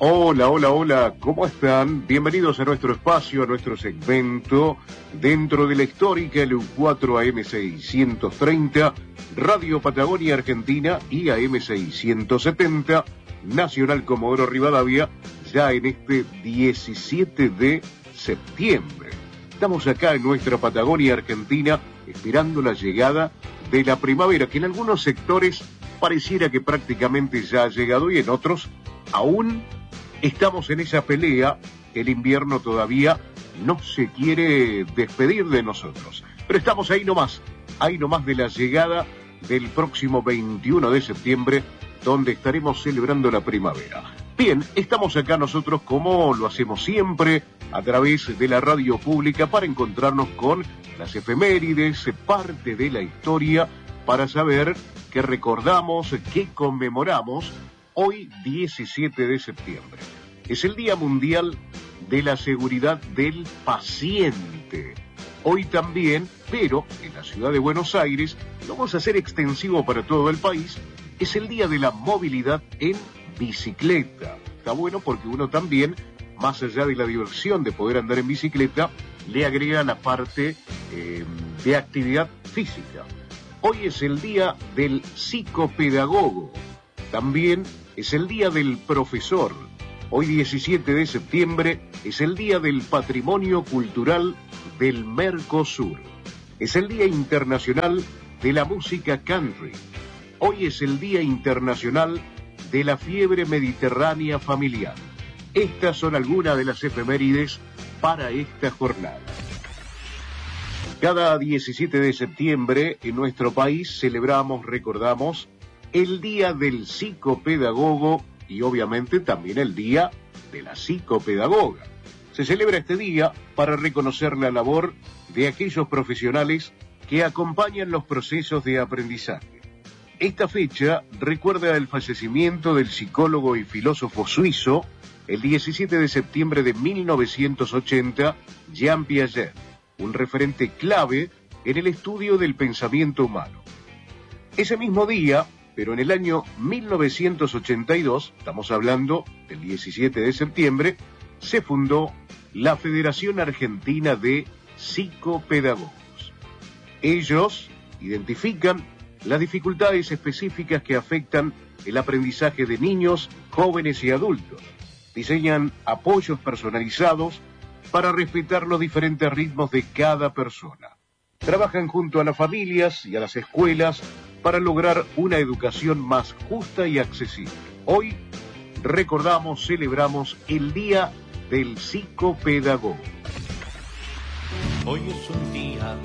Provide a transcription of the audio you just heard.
Hola, hola, hola, ¿cómo están? Bienvenidos a nuestro espacio, a nuestro segmento dentro de la histórica LU4 AM630, Radio Patagonia Argentina y AM670, Nacional Comodoro Rivadavia, ya en este 17 de septiembre. Estamos acá en nuestra Patagonia Argentina esperando la llegada de la primavera, que en algunos sectores pareciera que prácticamente ya ha llegado y en otros aún estamos en esa pelea. El invierno todavía no se quiere despedir de nosotros. Pero estamos ahí nomás de la llegada del próximo 21 de septiembre, donde estaremos celebrando la primavera. Bien, estamos acá nosotros como lo hacemos siempre, a través de la radio pública, para encontrarnos con las efemérides, parte de la historia, para saber qué recordamos, qué conmemoramos hoy 17 de septiembre. Es el Día Mundial de la Seguridad del Paciente. Hoy también, pero en la ciudad de Buenos Aires, lo vamos a hacer extensivo para todo el país, es el Día de la Movilidad en Bicicleta. Está bueno porque uno también, más allá de la diversión de poder andar en bicicleta, le agrega la parte de actividad física. Hoy es el Día del Psicopedagogo. También es el Día del Profesor. Hoy 17 de septiembre es el Día del Patrimonio Cultural del Mercosur. Es el Día Internacional de la Música Country. Hoy es el Día Internacional de la Fiebre Mediterránea Familiar. Estas son algunas de las efemérides para esta jornada. Cada 17 de septiembre en nuestro país celebramos, recordamos, el Día del Psicopedagogo y obviamente también el Día de la Psicopedagoga. Se celebra este día para reconocer la labor de aquellos profesionales que acompañan los procesos de aprendizaje. Esta fecha recuerda el fallecimiento del psicólogo y filósofo suizo el 17 de septiembre de 1980, Jean Piaget, un referente clave en el estudio del pensamiento humano. Ese mismo día, pero en el año 1982, estamos hablando del 17 de septiembre, se fundó la Federación Argentina de Psicopedagogos. Ellos identifican las dificultades específicas que afectan el aprendizaje de niños, jóvenes y adultos. Diseñan apoyos personalizados para respetar los diferentes ritmos de cada persona. Trabajan junto a las familias y a las escuelas para lograr una educación más justa y accesible. Hoy recordamos, celebramos el Día del Psicopedagogo. Hoy es un día